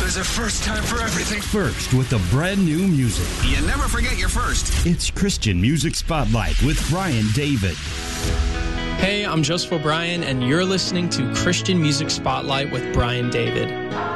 There's a first time for everything. First with the brand new music. You never forget your first. It's Christian Music Spotlight with Brian David. Hey, I'm Joseph O'Brien, and you're listening to Christian Music Spotlight with Brian David.